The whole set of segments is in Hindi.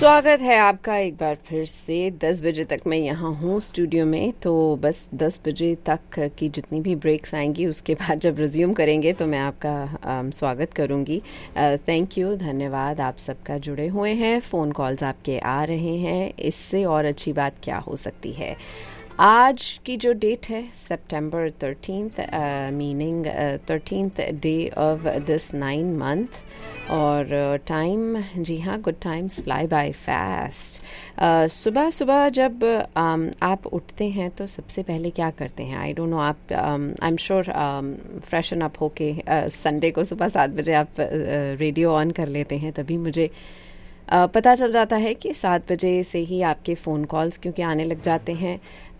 स्वागत है आपका एक बार फिर से। 10 बजे तक मैं यहाँ हूँ स्टूडियो में, तो बस 10 बजे तक की जितनी भी ब्रेक्स आएंगी उसके बाद जब रिज्यूम करेंगे तो मैं आपका स्वागत करूँगी। थैंक यू, धन्यवाद आप सबका जुड़े हुए हैं, फ़ोन कॉल्स आपके आ रहे हैं। इससे और अच्छी बात क्या हो सकती है। आज की जो डेट है सितंबर 13th, meaning 13th day of this 9 month, और टाइम, जी हाँ, good times fly bye fast. सुबह सुबह जब आप उठते हैं तो सबसे पहले क्या करते हैं? आई डोंट नो, आप I am sure freshen up होके संडे को सुबह 7 बजे आप रेडियो ऑन कर लेते हैं, तभी मुझे पता चल जाता है कि 7 बजे से ही आपके फ़ोन कॉल्स क्योंकि आने लग जाते हैं।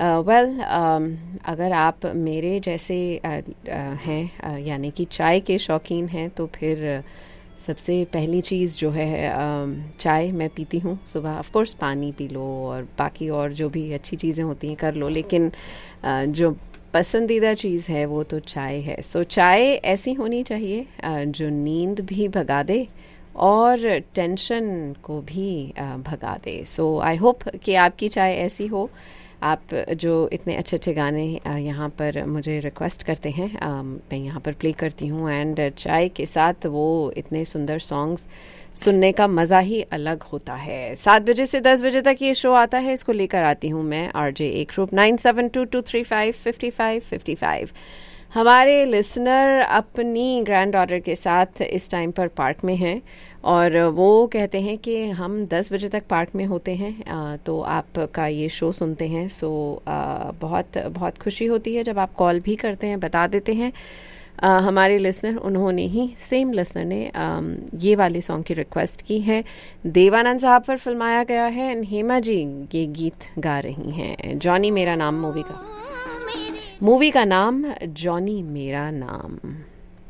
अगर आप मेरे जैसे हैं, यानी कि चाय के शौकीन हैं, तो फिर सबसे पहली चीज़ जो है, चाय मैं पीती हूँ सुबह। ऑफ कोर्स पानी पी लो और बाकी और जो भी अच्छी चीज़ें होती हैं कर लो, लेकिन जो पसंदीदा चीज़ है वो तो चाय है। सो चाय ऐसी होनी चाहिए जो नींद भी भगा दे और टेंशन को भी भगा दे। सो आई होप कि आपकी चाय ऐसी हो। आप जो इतने अच्छे अच्छे गाने यहाँ पर मुझे रिक्वेस्ट करते हैं, मैं यहाँ पर प्ले करती हूँ, एंड चाय के साथ वो इतने सुंदर सॉन्ग्स सुनने का मज़ा ही अलग होता है। 7 बजे से 10 बजे तक ये शो आता है, इसको लेकर आती हूँ मैं, RJ एकरूप। 9722355555। हमारे लिसनर अपनी ग्रैंड डॉटर के साथ इस टाइम पर पार्क में हैं और वो कहते हैं कि हम 10 बजे तक पार्क में होते हैं, तो आपका ये शो सुनते हैं। सो बहुत बहुत खुशी होती है जब आप कॉल भी करते हैं, बता देते हैं। हमारे लिसनर, उन्होंने ही, सेम लिसनर ने ये वाले सॉन्ग की रिक्वेस्ट की है। देवानंद साहब पर फिल्माया गया है, एंड हेमा जी ये गीत गा रही हैं। जॉनी मेरा नाम मूवी का नाम, जॉनी मेरा नाम।